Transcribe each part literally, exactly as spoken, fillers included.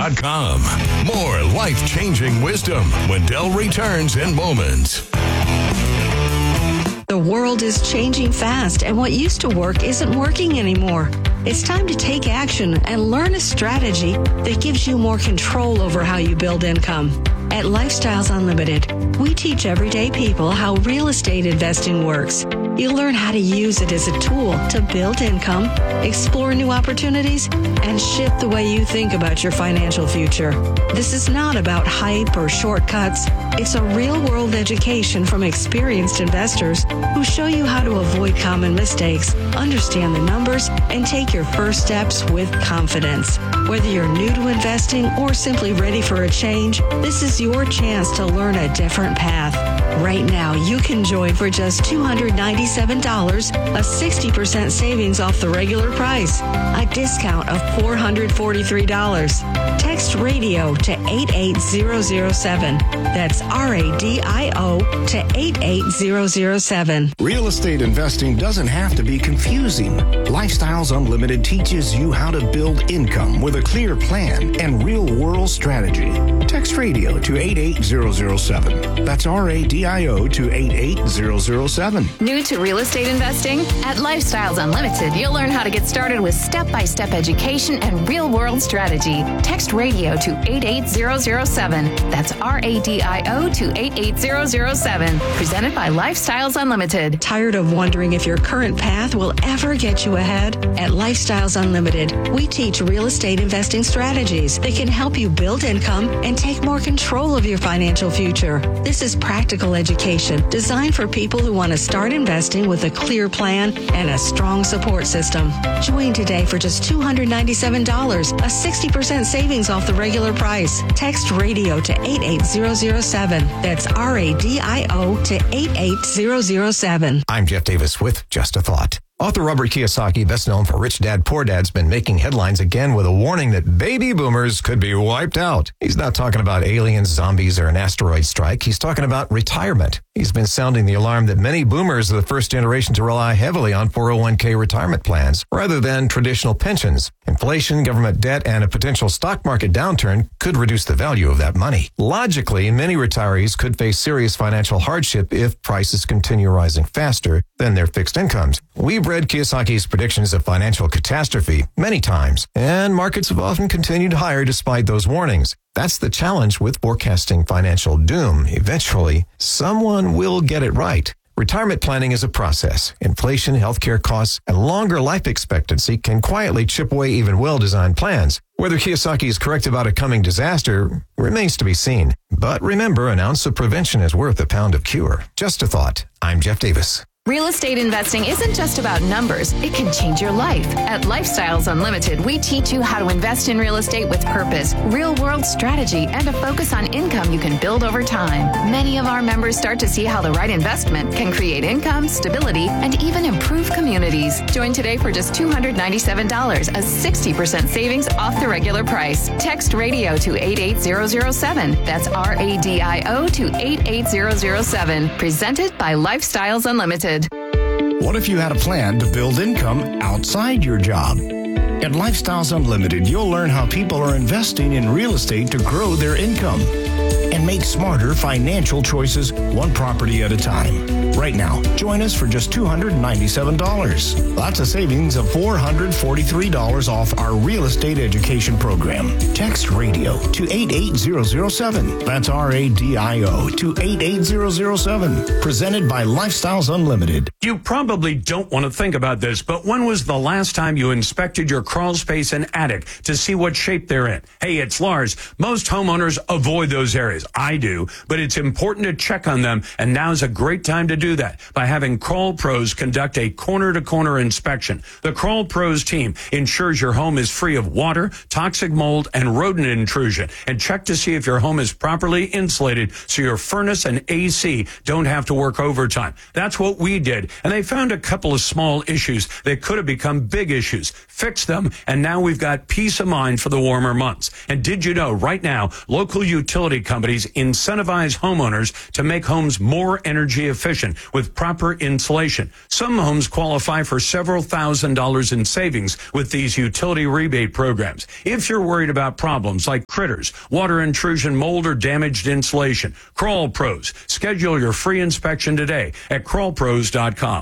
dot com. More life-changing wisdom when Del returns in moments. The world is changing fast, and what used to work isn't working anymore. It's time to take action and learn a strategy that gives you more control over how you build income. At Lifestyles Unlimited, we teach everyday people how real estate investing works. You'll learn how to use it as a tool to build income, explore new opportunities, and shift the way you think about your financial future. This is not about hype or shortcuts. It's a real-world education from experienced investors who show you how to avoid common mistakes, understand the numbers, and take your first steps with confidence. Whether you're new to investing or simply ready for a change, this is your chance to learn a different path. Right now, you can join for just two hundred ninety-seven dollars, a sixty percent savings off the regular price, a discount of four hundred forty-three dollars. Text radio to eight eight zero zero seven. That's R A D I O to eight eight zero zero seven. Real estate investing doesn't have to be confusing. Lifestyles Unlimited teaches you how to build income with a clear plan and real-world strategy. Text radio to eight eight zero zero seven. That's R A D I O to eight eight zero zero seven. New to real estate investing? At Lifestyles Unlimited, you'll learn how to get started with step-by-step education and real-world strategy. Text radio to eight eight zero zero seven. That's R A D I O to eight eight zero zero seven. Presented by Lifestyles Unlimited. Tired of wondering if your current path will ever get you ahead? At Lifestyles Unlimited, we teach real estate investing strategies that can help you build income and take more control of your financial future. This is practical education designed for people who want to start investing with a clear plan and a strong support system. Join today for just two hundred ninety-seven dollars, a sixty percent savings off the regular price. Text radio to eight eight zero zero seven. That's R A D I O to eight eight zero zero seven. I'm Jeff Davis with Just a Thought. Author Robert Kiyosaki, best known for Rich Dad, Poor Dad's been making headlines again with a warning that baby boomers could be wiped out. He's not talking about aliens, zombies, or an asteroid strike. He's talking about retirement. He's been sounding the alarm that many boomers are the first generation to rely heavily on four oh one k retirement plans rather than traditional pensions. Inflation, government debt, and a potential stock market downturn could reduce the value of that money. Logically, many retirees could face serious financial hardship if prices continue rising faster than their fixed incomes. We've read Kiyosaki's predictions of financial catastrophe many times, and markets have often continued higher despite those warnings. That's the challenge with forecasting financial doom. Eventually, someone will get it right. Retirement planning is a process. Inflation, healthcare costs, and longer life expectancy can quietly chip away even well-designed plans. Whether Kiyosaki is correct about a coming disaster remains to be seen. But remember, an ounce of prevention is worth a pound of cure. Just a thought. I'm Jeff Davis. Real estate investing isn't just about numbers. It can change your life. At Lifestyles Unlimited, we teach you how to invest in real estate with purpose, real-world strategy, and a focus on income you can build over time. Many of our members start to see how the right investment can create income, stability, and even improve communities. Join today for just two hundred ninety-seven dollars, a sixty percent savings off the regular price. Text radio to eight eight zero zero seven. That's R A D I O to eight eight zero zero seven. Presented by Lifestyles Unlimited. What if you had a plan to build income outside your job? At Lifestyles Unlimited, you'll learn how people are investing in real estate to grow their income and make smarter financial choices one property at a time. Right now, join us for just two hundred ninety-seven dollars. That's a savings of four hundred forty-three dollars off our real estate education program. Text radio to eight eight zero zero seven. That's R A D I O to eight eight zero zero seven. Presented by Lifestyles Unlimited. You probably don't want to think about this, but when was the last time you inspected your crawl space and attic to see what shape they're in? Hey, it's Lars. Most homeowners avoid those areas. I do, but it's important to check on them, and now's a great time to do that by having Crawl Pros conduct a corner-to-corner inspection. The Crawl Pros team ensures your home is free of water, toxic mold, and rodent intrusion, and check to see if your home is properly insulated so your furnace and A C don't have to work overtime. That's what we did, and they found a couple of small issues that could have become big issues. Fixed them, and now we've got peace of mind for the warmer months. And did you know, right now, local utility companies utilities incentivize homeowners to make homes more energy efficient with proper insulation. Some homes qualify for several thousand dollars in savings with these utility rebate programs. If you're worried about problems like critters, water intrusion, mold, or damaged insulation, Crawl Pros. Schedule your free inspection today at crawl pros dot com.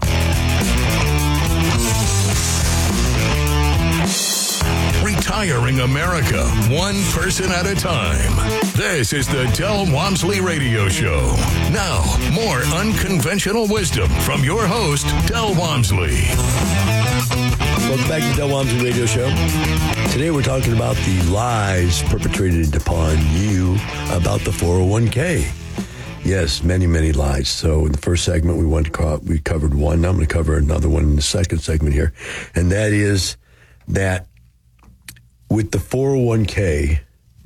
Retiring America, one person at a time. This is the Del Walmsley Radio Show. Now, more unconventional wisdom from your host, Del Walmsley. Welcome back to the Del Walmsley Radio Show. Today we're talking about the lies perpetrated upon you about the four oh one k. Yes, many, many lies. So in the first segment, we went to co- we covered one. Now I'm going to cover another one in the second segment here. And that is that with the four oh one k,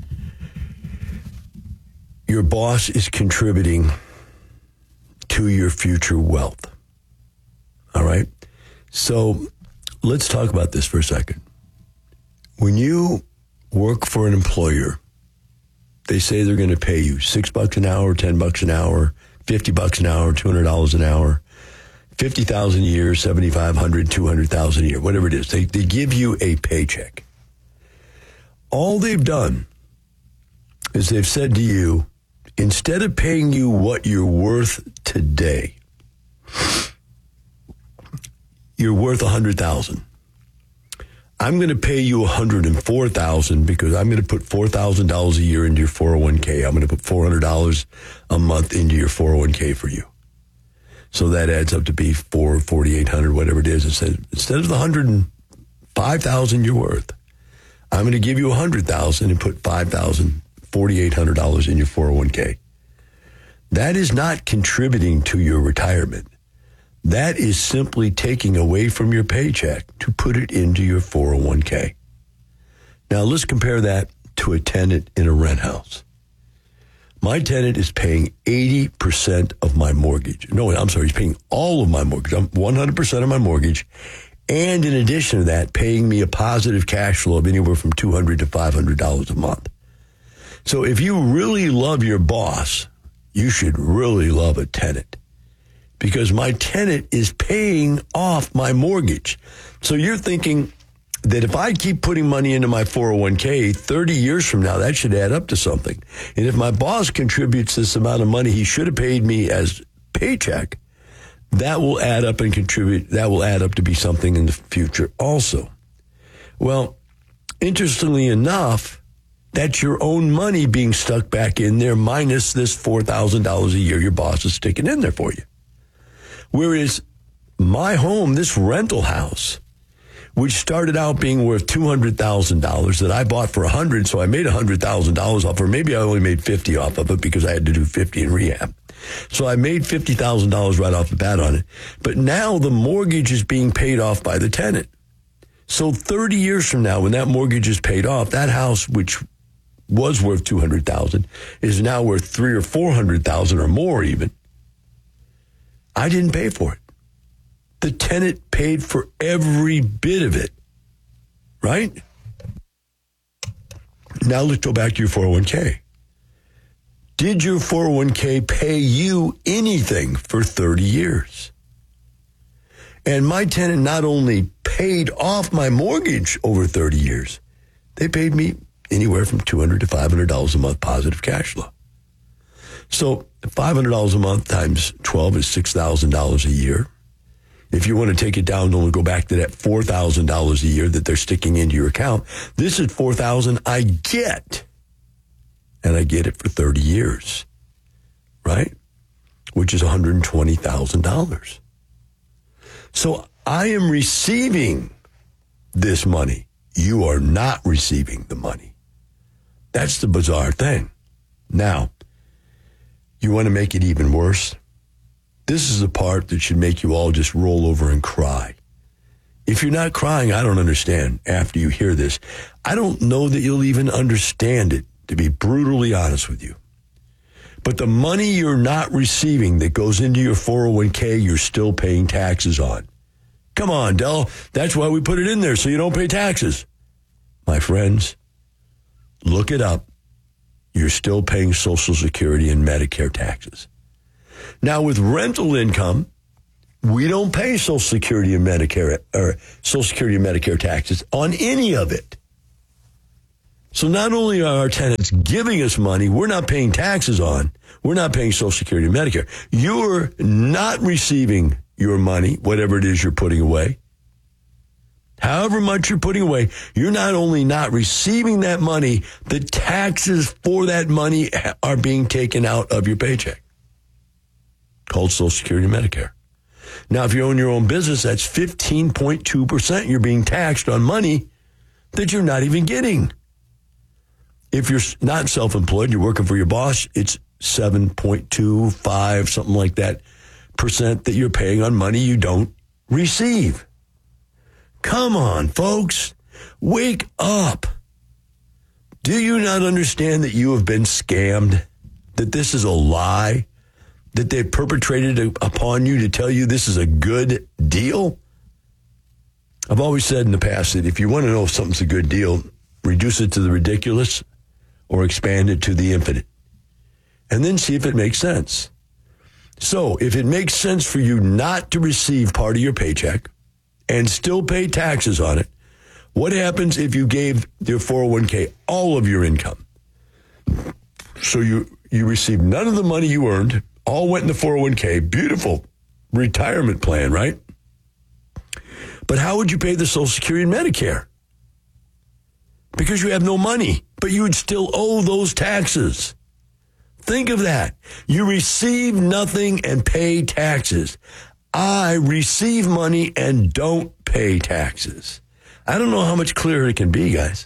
your boss is contributing to your future wealth. All right? So let's talk about this for a second. When you work for an employer, they say they're going to pay you six bucks an hour, ten bucks an hour, fifty bucks an hour, two hundred dollars an hour, fifty thousand a year, seventy-five hundred, two hundred thousand a year, whatever it is. They, they give you a paycheck. All they've done is they've said to you, instead of paying you what you're worth today, you're worth one hundred thousand dollars. I'm going to pay you one hundred four thousand dollars because I'm going to put four thousand dollars a year into your four oh one k. I'm going to put four hundred dollars a month into your four oh one k for you. So that adds up to be four, forty-eight hundred, whatever it is. Instead, instead of the one hundred five thousand you're worth, I'm going to give you one hundred thousand and put five thousand, forty-eight hundred dollars in your four oh one k. That is not contributing to your retirement. That is simply taking away from your paycheck to put it into your four oh one k. Now, let's compare that to a tenant in a rent house. My tenant is paying eighty percent of my mortgage. No, I'm sorry, he's paying all of my mortgage. I'm one hundred percent of my mortgage. And in addition to that, paying me a positive cash flow of anywhere from two hundred dollars to five hundred dollars a month. So if you really love your boss, you should really love a tenant. Because my tenant is paying off my mortgage. So you're thinking that if I keep putting money into my four oh one k, thirty years from now, that should add up to something. And if my boss contributes this amount of money he should have paid me as paycheck, that will add up and contribute. That will add up to be something in the future also. Well, interestingly enough, that's your own money being stuck back in there minus this four thousand dollars a year your boss is sticking in there for you. Whereas my home, this rental house, which started out being worth two hundred thousand dollars that I bought for one hundred dollars, so I made one hundred thousand dollars off, or maybe I only made fifty off of it because I had to do fifty in rehab. So I made fifty thousand dollars right off the bat on it. But now the mortgage is being paid off by the tenant. So thirty years from now, when that mortgage is paid off, that house, which was worth two hundred thousand dollars, is now worth three or four hundred thousand dollars or more even. I didn't pay for it. The tenant paid for every bit of it, right? Now let's go back to your four oh one k. Did your four oh one k pay you anything for thirty years? And my tenant not only paid off my mortgage over thirty years, they paid me anywhere from two hundred dollars to five hundred dollars a month positive cash flow. So five hundred dollars a month times twelve is six thousand dollars a year. If you want to take it down, don't go back to that four thousand dollars a year that they're sticking into your account. This is four thousand dollars I get, and I get it for thirty years, right? Which is one hundred twenty thousand dollars. So I am receiving this money. You are not receiving the money. That's the bizarre thing. Now, you want to make it even worse? This is the part that should make you all just roll over and cry. If you're not crying, I don't understand after you hear this. I don't know that you'll even understand it, to be brutally honest with you. But the money you're not receiving that goes into your four oh one k, you're still paying taxes on. Come on, Del. That's why we put it in there, so you don't pay taxes. My friends, look it up. you're still paying Social Security and Medicare taxes. Now, with rental income, we don't pay Social Security and Medicare or Social Security and Medicare taxes on any of it. So not only are our tenants giving us money, we're not paying taxes on. We're not paying Social Security and Medicare. You're not receiving your money, whatever it is you're putting away. However much you're putting away, you're not only not receiving that money, the taxes for that money are being taken out of your paycheck, called Social Security and Medicare. Now, if you own your own business, that's fifteen point two percent you're being taxed on money that you're not even getting. If you're not self-employed, you're working for your boss, it's seven point two five, something like that, percent that you're paying on money you don't receive. Come on, folks. Wake up. Do you not understand that you have been scammed? That this is a lie? That they've perpetrated upon you to tell you this is a good deal? I've always said in the past that if you want to know if something's a good deal, reduce it to the ridiculous or expand it to the infinite. And then see if it makes sense. So if it makes sense for you not to receive part of your paycheck and still pay taxes on it, what happens if you gave your four oh one k all of your income? So you, you received none of the money you earned, all went in the four oh one k, beautiful retirement plan, right? But how would you pay the Social Security and Medicare? Because you have no money, but you would still owe those taxes. Think of that. You receive nothing and pay taxes. I receive money and don't pay taxes. I don't know how much clearer it can be, guys.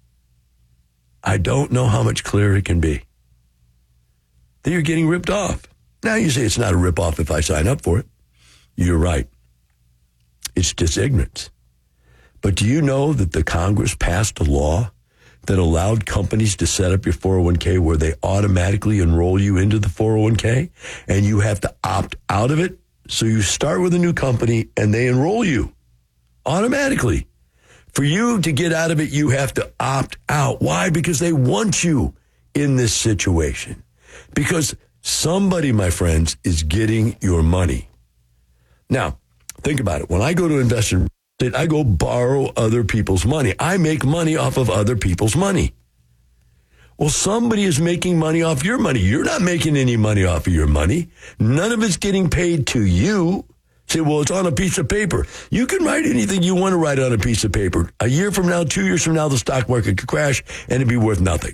I don't know how much clearer it can be. That you're getting ripped off. Now you say it's not a rip-off if I sign up for it. You're right. It's just ignorance. But do you know that the Congress passed a law that allowed companies to set up your four oh one k where they automatically enroll you into the four oh one k and you have to opt out of it? So you start with a new company and they enroll you automatically. For you to get out of it, you have to opt out. Why? Because they want you in this situation. Because somebody, my friends, is getting your money. Now, think about it. When I go to invest in real estate, I go borrow other people's money. I make money off of other people's money. Well, somebody is making money off your money. You're not making any money off of your money. None of it's getting paid to you. Say, well, it's on a piece of paper. You can write anything you want to write on a piece of paper. A year from now, two years from now, the stock market could crash and it'd be worth nothing.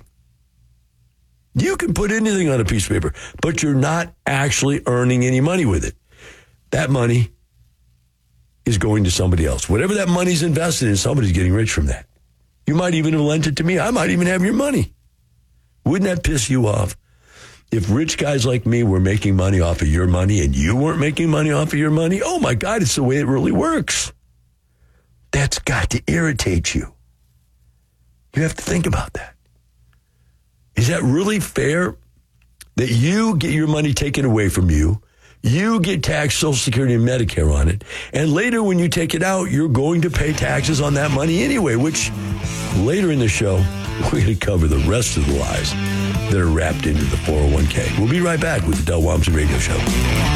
You can put anything on a piece of paper, but you're not actually earning any money with it. That money is going to somebody else. Whatever that money's invested in, somebody's getting rich from that. You might even have lent it to me. I might even have your money. Wouldn't that piss you off? If rich guys like me were making money off of your money and you weren't making money off of your money, oh my God, it's the way it really works. That's got to irritate you. You have to think about that. Is that really fair that you get your money taken away from you? You get taxed Social Security and Medicare on it. And later when you take it out, you're going to pay taxes on that money anyway, which later in the show, we're going to cover the rest of the lies that are wrapped into the four oh one k. We'll be right back with the Del Walmsley Radio Show.